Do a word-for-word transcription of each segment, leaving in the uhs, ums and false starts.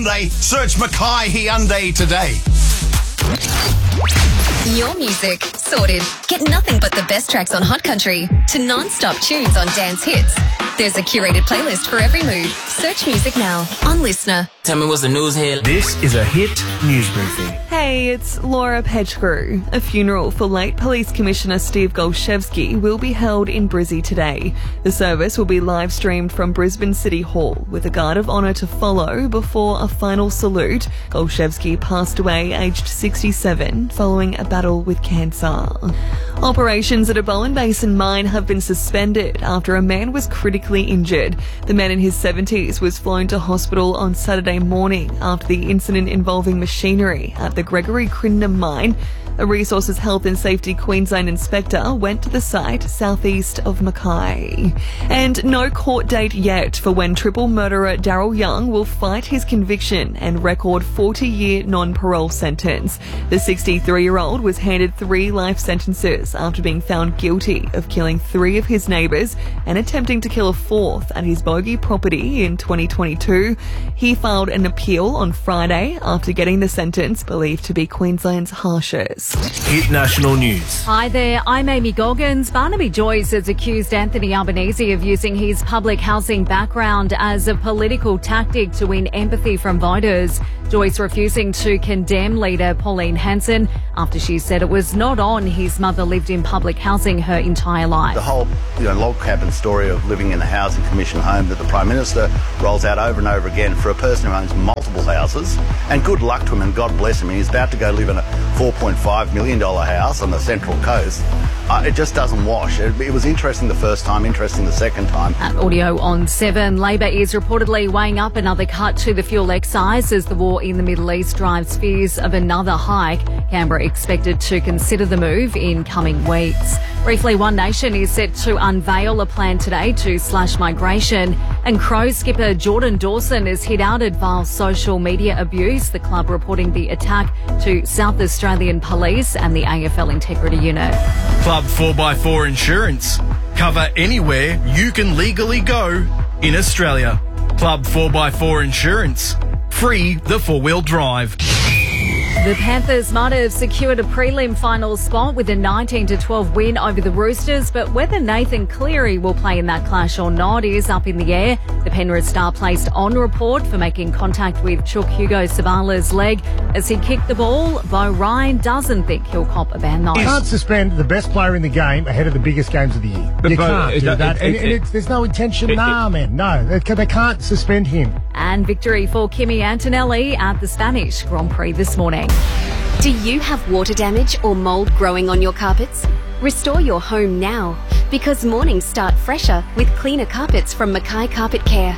They search Mackay Hyundai today. Your music sorted. Get nothing but the best tracks on Hot Country to non-stop tunes on dance hits. There's a curated playlist for every mood. Search music now on Listener. Tell me what's the news here. This is a Hit news briefing. Hey, it's Laura Pettigrew. A funeral for late Police Commissioner Steve Golszewski will be held in Brizzy today. The service will be live streamed from Brisbane City Hall with a guard of honour to follow before a final salute. Golszewski passed away aged sixty-seven following a battle with cancer. Operations at a Bowen Basin mine have been suspended after a man was critically injured. The man in his seventies was flown to hospital on Saturday morning after the incident involving machinery at the Gregory Crichton mine. A Resources Health and Safety Queensland inspector went to the site southeast of Mackay. And no court date yet for when triple murderer Daryl Young will fight his conviction and record forty-year non-parole sentence. The sixty-three-year-old was handed three life sentences after being found guilty of killing three of his neighbours and attempting to kill a fourth at his bogey property in twenty twenty-two. He filed an appeal on Friday after getting the sentence believed to be Queensland's harshest. Hit National News. Hi there, I'm Amy Goggins. Barnaby Joyce has accused Anthony Albanese of using his public housing background as a political tactic to win empathy from voters. Joyce refusing to condemn leader Pauline Hanson after she said it was not on his mother lived in public housing her entire life. The whole you know, log cabin story of living in a housing commission home that the Prime Minister rolls out over and over again for a person who owns multiple houses, and good luck to him and God bless him, he's about to go live in a four point five million dollars house on the Central Coast. Uh, it just doesn't wash. It, it was interesting the first time, interesting the second time. At Audio on seven, Labor is reportedly weighing up another cut to the fuel excise as the war in the Middle East drives fears of another hike. Canberra expected to consider the move in coming weeks. Briefly, One Nation is set to unveil a plan today to slash migration, and Crows skipper Jordan Dawson is hit outed via social media abuse. The club reporting the attack to South Australian Police and the A F L Integrity Unit. Club four by four Insurance. Cover anywhere you can legally go in Australia. Club four by four Insurance. Free the four-wheel drive. The Panthers might have secured a prelim final spot with a nineteen to twelve win over the Roosters, but whether Nathan Cleary will play in that clash or not is up in the air. The Penrith star placed on report for making contact with Chook Hugo Savala's leg as he kicked the ball. Bo Ryan doesn't think he'll cop a ban though. You can't suspend the best player in the game ahead of the biggest games of the year. But you Bo, can't do that, that. it, and, it, and it, it's, there's no intention. it, nah, it, man. No, they, they can't suspend him. And victory for Kimi Antonelli at the Spanish Grand Prix this morning. Do you have water damage or mould growing on your carpets? Restore your home now, because mornings start fresher with cleaner carpets from Mackay Carpet Care.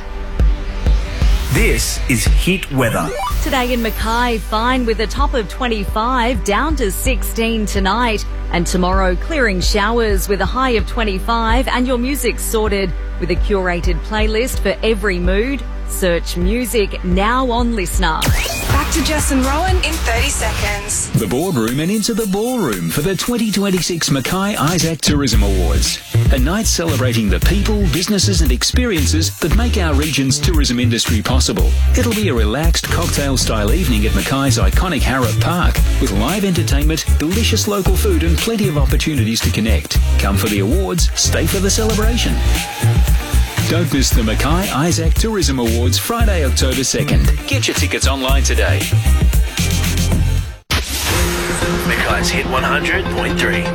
This is Hit Weather. Today in Mackay, fine with a top of twenty-five, down to sixteen tonight. And tomorrow, clearing showers with a high of twenty-five, and your music sorted with a curated playlist for every mood. Search music now on Listener. Back to Jess and Rowan in thirty seconds. The boardroom and into the ballroom for the twenty twenty-six Mackay Isaac Tourism Awards. A night celebrating the people, businesses and experiences that make our region's tourism industry possible. It'll be a relaxed cocktail-style evening at Mackay's iconic Harrop Park with live entertainment, delicious local food and plenty of opportunities to connect. Come for the awards, stay for the celebration. Don't miss the Mackay Isaac Tourism Awards Friday, October second. Get your tickets online today. Mackay's Hit one hundred point three.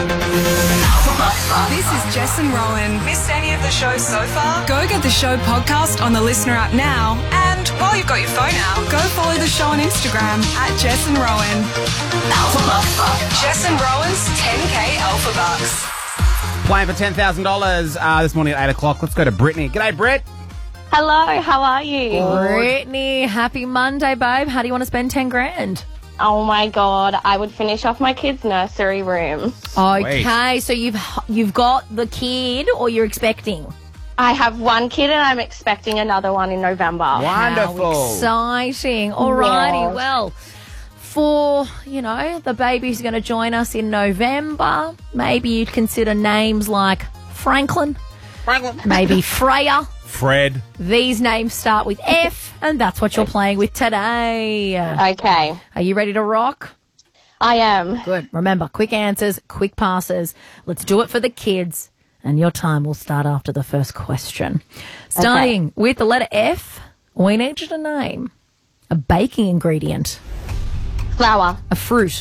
This is Jess and Rowan. Missed any of the show so far? Go get the show podcast on the Listener app now. And while you've got your phone out, go follow the show on Instagram at Jess and Rowan. Jess and Rowan's ten K Alpha Bucks. Playing for ten thousand dollars uh, this morning at eight o'clock. Let's go to Brittany. G'day, Britt. Hello, how are you? Brittany, happy Monday, babe. How do you want to spend ten grand? Oh my God, I would finish off my kids' nursery room. Okay, so you've you've got the kid or you're expecting? I have one kid and I'm expecting another one in November. Wonderful. How exciting. Alrighty, Yes. well, for, you know, the baby's going to join us in November, maybe you'd consider names like Franklin. Franklin. Maybe Freya. Fred. These names start with F, and that's what you're playing with today. Okay. Are you ready to rock? I am. Good. Remember, quick answers, quick passes. Let's do it for the kids. And your time will start after the first question. Starting okay. with the letter F, we need you to name a baking ingredient. Flour. A fruit.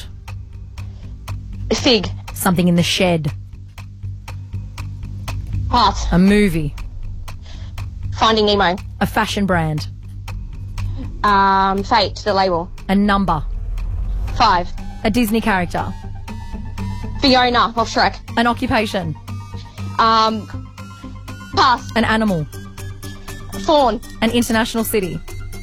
Fig. Something in the shed. Pass. A movie. Finding Nemo. A fashion brand. Um, Fate, the label. A number. Five. A Disney character. Fiona of Shrek. An occupation. Um, pass. An animal. Fawn. An international city.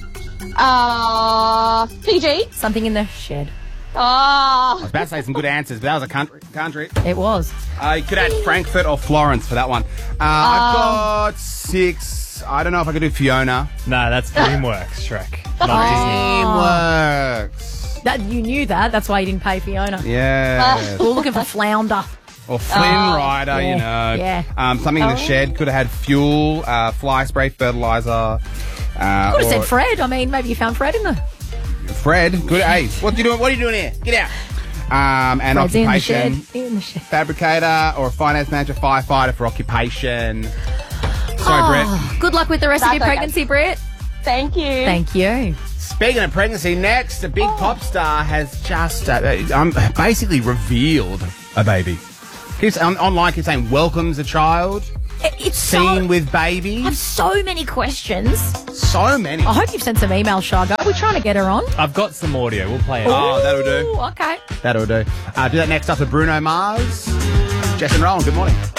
Uh, Fiji. Something in the shed. Oh. I was about to say some good answers, but that was a country. country. It was. Uh, you could add Frankfurt or Florence for that one. Uh, I've got six. I don't know if I could do Fiona. No, that's DreamWorks, Shrek. Not DreamWorks. That, you knew that. That's why you didn't pay Fiona. Yeah. We're looking for Flounder. Or Flynn Oh, Rider, yeah, you know. yeah. Um, something in the Oh. shed. Could have had fuel, uh, fly spray, fertilizer. Uh, Could have or said Fred. I mean, maybe you found Fred in the... Fred. Good. Hey, what are you doing? What are you doing here? Get out. Um, and Fred's in the occupation. shed. In the shed. Fabricator or finance manager, firefighter for occupation. Sorry, Oh, Brett. Good luck with the rest That's of your okay. pregnancy, Brett. Thank you. Thank you. Speaking of pregnancy, next, a big pop star has just uh, um, basically revealed a baby. Keeps on, online keeps saying welcomes a child. It- It's Seen so... with baby. I have so many questions. So many. I hope you've sent some emails, Shago. We're trying to get her on. I've got some audio. We'll play it. Oh, that'll do. Ooh, okay. That'll do. Uh, do that next up with Bruno Mars. Jess and Rowan, good morning.